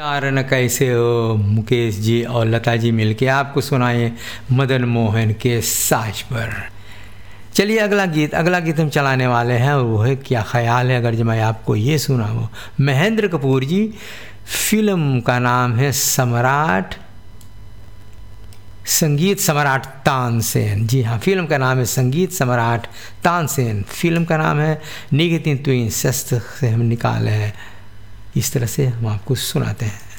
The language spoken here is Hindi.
यार न कैसे हो मुकेश जी और लता जी मिलके आपको सुनाए मदन मोहन के साज पर। चलिए अगला गीत हम चलाने वाले हैं और वो है क्या ख्याल है अगर जो मैं आपको ये सुनाऊं। महेंद्र कपूर जी, फिल्म का नाम है सम्राट, संगीत सम्राट तानसेन। जी हाँ, फिल्म का नाम है संगीत सम्राट तानसेन। फिल्म का नाम है निगेतिन ट्विन शस्त्र से हम निकाले हैं। इस तरह से हम आपको सुनाते हैं।